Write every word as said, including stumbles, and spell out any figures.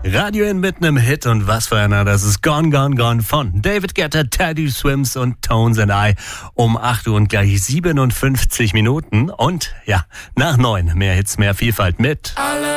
Radio in mit einem Hit und was für einer, das ist Gone, Gone, Gone von David Guetta, Teddy Swims und Tones and I um acht Uhr und gleich siebenundfünfzig Minuten und ja, nach neun, mehr Hits, mehr Vielfalt mit Alle